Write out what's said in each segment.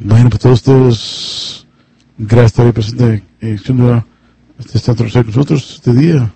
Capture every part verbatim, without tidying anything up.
Bueno, pues todos ustedes, gracias por estar presente en Xundua, este centro con nosotros este día.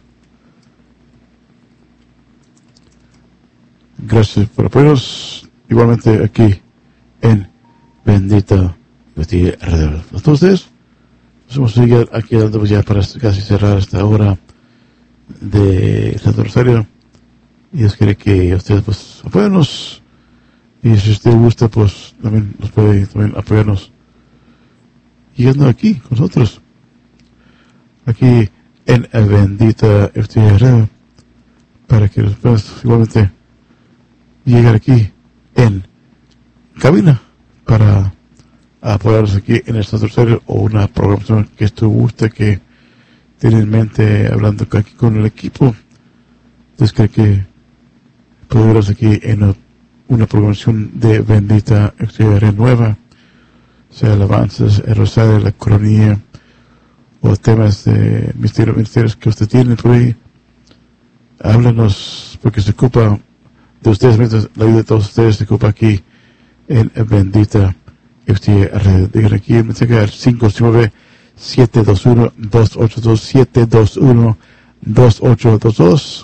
Gracias por apoyarnos, igualmente aquí en Bendita Betty alrededor. A todos ustedes, nos vamos a seguir aquí dando ya para casi cerrar esta hora de Santo Rosario. Y Dios quiere que ustedes pues apóyennos. Y si usted gusta, pues también nos puede también apoyarnos llegando aquí con nosotros, aquí en el Bendita F T R, para que nos puedan igualmente llegar aquí en cabina para apoyarnos aquí en el Santo Rosario o una programación que esto gusta, que tiene en mente, hablando aquí con el equipo. Entonces creo que podemos aquí en una una programación de Bendita F T R nueva, sea alabanzas, el rosario, la coronía, o temas de misterios, misterios que usted tiene por ahí. Háblanos, porque se ocupa de ustedes mismos, la vida de todos ustedes se ocupa aquí en Bendita F T R. Digan aquí el mensaje al cinco cinco nueve, siete dos uno, dos ocho dos, siete dos uno, dos ocho dos dos.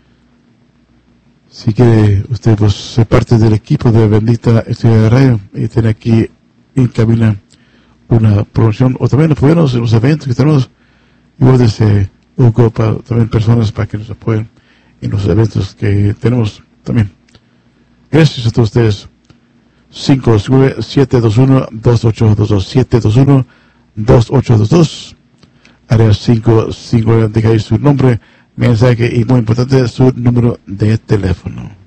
Si quiere usted pues ser parte del equipo de Bendita Estudio de Radio y tiene aquí en cabina una promoción o también apoyarnos en los eventos que tenemos, igual se ocupa también personas para que nos apoyen en los eventos que tenemos también. Gracias a todos ustedes. cinco nueve, siete dos uno, dos ocho dos dos, siete dos uno, dos ocho dos dos. Área cinco cinco nueve, diga ahí su nombre, mensaje y muy importante su número de teléfono.